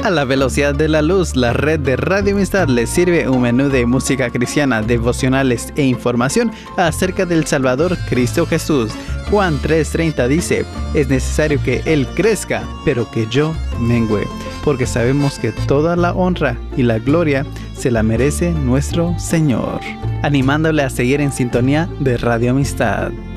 A la velocidad de la luz, la red de Radio Amistad les sirve un menú de música cristiana, devocionales e información acerca del Salvador Cristo Jesús. Juan 3:30 dice, es necesario que Él crezca, pero que yo mengüe, porque sabemos que toda la honra y la gloria se la merece nuestro Señor. Animándole a seguir en sintonía de Radio Amistad.